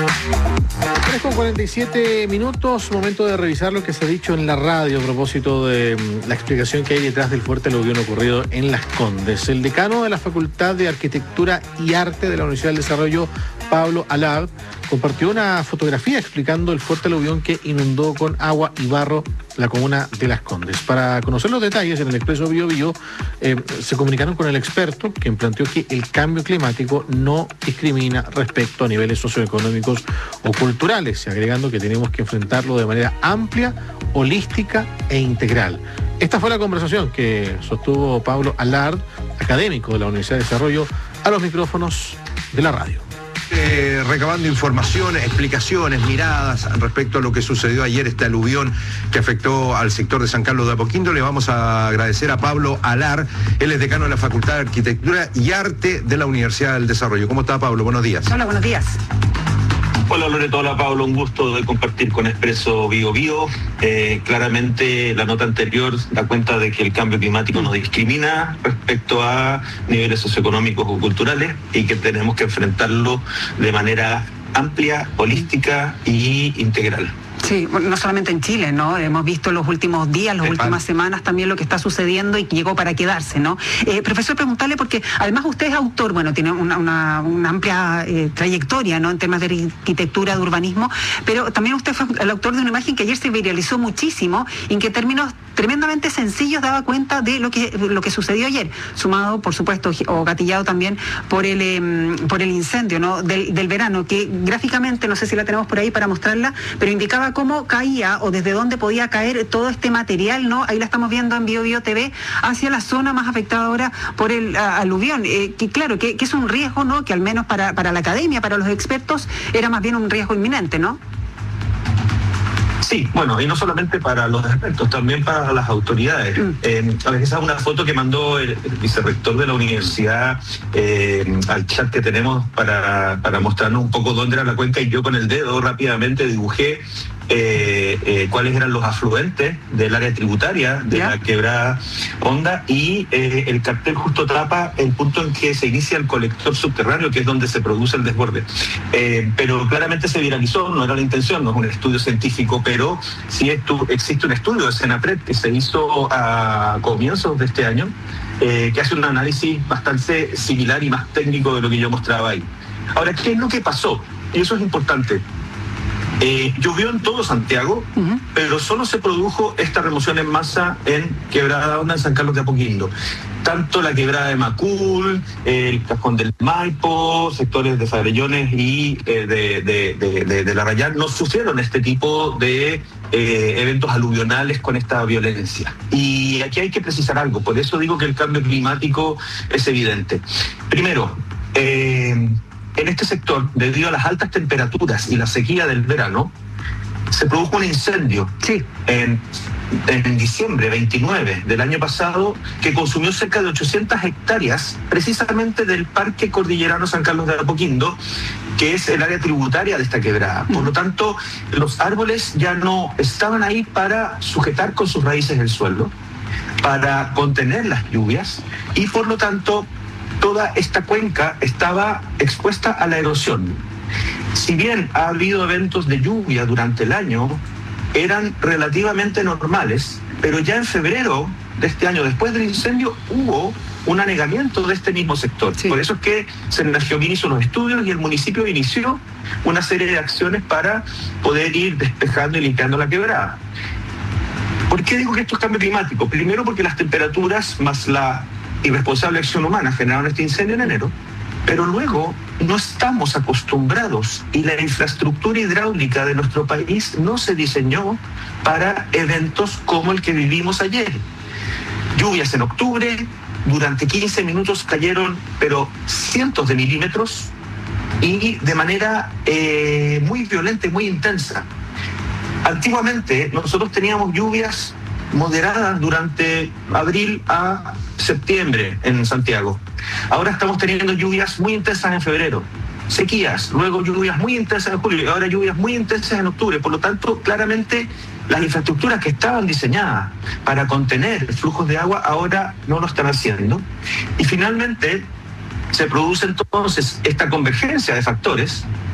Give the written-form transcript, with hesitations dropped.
3:47, momento de revisar lo que se ha dicho en la radio a propósito de la explicación que hay detrás del fuerte aluvión ocurrido en Las Condes. El decano de la Facultad de Arquitectura y Arte de la Universidad del Desarrollo, Pablo Alard, compartió una fotografía explicando el fuerte aluvión que inundó con agua y barro la comuna de Las Condes. Para conocer los detalles, en el Expreso Bío Bío se comunicaron con el experto, quien planteó que el cambio climático no discrimina respecto a niveles socioeconómicos o culturales, agregando que tenemos que enfrentarlo de manera amplia, holística e integral. Esta fue la conversación que sostuvo Pablo Alard, académico de la Universidad de Desarrollo, a los micrófonos de la radio. Recabando información, explicaciones, miradas respecto a lo que sucedió ayer, este aluvión que afectó al sector de San Carlos de Apoquindo. Le vamos a agradecer a Pablo Alard, él es decano de la Facultad de Arquitectura y Arte de la Universidad del Desarrollo. ¿Cómo está, Pablo? Buenos días. Hola, buenos días. Hola Loreto, hola Pablo, un gusto de compartir con Expreso Bío Bío. Claramente la nota anterior da cuenta de que el cambio climático no discrimina respecto a niveles socioeconómicos o culturales y que tenemos que enfrentarlo de manera amplia, holística y integral. Sí, no solamente en Chile, ¿no? Hemos visto los últimos días, las últimas semanas también lo que está sucediendo y que llegó para quedarse, ¿no? Profesor, preguntarle, porque además usted es autor, bueno, tiene una amplia trayectoria, ¿no? En temas de arquitectura, de urbanismo, pero también usted fue el autor de una imagen que ayer se viralizó muchísimo y en que términos tremendamente sencillos daba cuenta de lo que sucedió ayer, sumado, por supuesto, o gatillado también por el incendio, ¿no? del verano, que gráficamente, no sé si la tenemos por ahí para mostrarla, pero indicaba cómo caía o desde dónde podía caer todo este material, ¿no? Ahí la estamos viendo en Bío Bío TV, hacia la zona más afectada ahora por el aluvión, que claro, que es un riesgo, ¿no? Que al menos para la academia, para los expertos, era más bien un riesgo inminente, ¿no? Sí, bueno, y no solamente para los expertos, también para las autoridades. A ver, esa es una foto que mandó el vicerrector de la universidad al chat que tenemos para mostrarnos un poco dónde era la cuenca, y yo con el dedo rápidamente dibujé cuáles eran los afluentes del área tributaria de la quebrada Honda, y el cartel justo tapa el punto en que se inicia el colector subterráneo, que es donde se produce el desborde. Pero claramente se viralizó, no era la intención, no es un estudio científico, pero sí existe un estudio de Senapred que se hizo a comienzos de este año, que hace un análisis bastante similar y más técnico de lo que yo mostraba ahí. Ahora, ¿qué es lo que pasó? Y eso es importante. Llovió en todo Santiago, pero solo se produjo esta remoción en masa en Quebrada Honda, en San Carlos de Apoquindo. Tanto la quebrada de Macul, el Cajón del Maipo, sectores de Farellones y de La Rayán no sufrieron este tipo de eventos aluvionales con esta violencia. Y aquí hay que precisar algo, por eso digo que el cambio climático es evidente. Primero, en este sector, debido a las altas temperaturas y la sequía del verano, se produjo un incendio en diciembre 29 del año pasado que consumió cerca de 800 hectáreas precisamente del Parque Cordillerano San Carlos de Apoquindo, que es el área tributaria de esta quebrada. Por lo tanto, los árboles ya no estaban ahí para sujetar con sus raíces el suelo, para contener las lluvias, y por lo tanto toda esta cuenca estaba expuesta a la erosión. Si bien ha habido eventos de lluvia durante el año, eran relativamente normales, pero ya en febrero de este año, después del incendio, hubo un anegamiento de este mismo sector. Por eso es que Senergiobin hizo los estudios y el municipio inició una serie de acciones para poder ir despejando y limpiando la quebrada. ¿Por qué digo que esto es cambio climático? Primero porque las temperaturas más la irresponsable acción humana generaron este incendio en enero, pero luego no estamos acostumbrados y la infraestructura hidráulica de nuestro país no se diseñó para eventos como el que vivimos ayer. Lluvias en octubre, durante 15 minutos cayeron, pero cientos de milímetros y de manera muy violenta y muy intensa. Antiguamente nosotros teníamos lluvias moderadas durante abril a septiembre en Santiago. Ahora estamos teniendo lluvias muy intensas en febrero, sequías, luego lluvias muy intensas en julio y ahora lluvias muy intensas en octubre. Por lo tanto, claramente las infraestructuras que estaban diseñadas para contener flujos de agua ahora no lo están haciendo. Y finalmente se produce entonces esta convergencia de factores